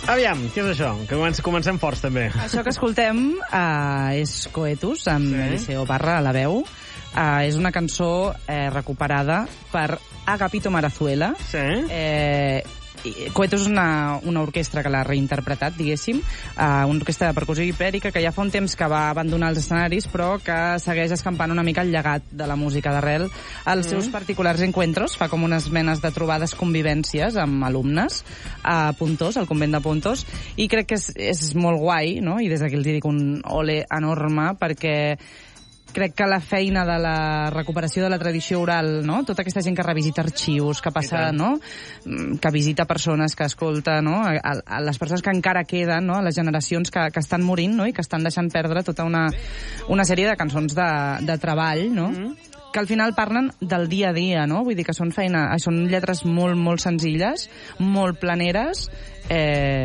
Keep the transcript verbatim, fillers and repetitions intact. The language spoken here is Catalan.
Aviam, què és això? Que comencem forts, també. Això que escoltem uh, és Coetus, amb sí. Eliseo Parra a la veu. Uh, és una cançó eh, recuperada per Agapito Marazuela. Sí. Eh, Coetus és una, una orquestra que l'ha reinterpretat, diguéssim, uh, una orquestra de percussió ibèrica que ja fa un temps que va abandonar els escenaris, però que segueix escampant una mica el llegat de la música d'arrel als mm. seus particulars encuentros. Fa com unes menes de trobades convivències amb alumnes a Puntós, al convent de Puntós, i crec que és, és molt guai, no? I des d'aquí els dic un ole enorme, perquè crec que la feina de la recuperació de la tradició oral, no? Tota aquesta gent que revisita arxius, que passa, no? Que visita persones, que escolta, no? A, a les persones que encara queden, no? A les generacions que, que estan morint, no? I que estan deixant perdre tota una, una sèrie de cançons de, de treball, no? Mm-hmm. Que al final parlen del dia a dia, no? Vull dir que són feina, són lletres molt, molt senzilles, molt planeres, eh,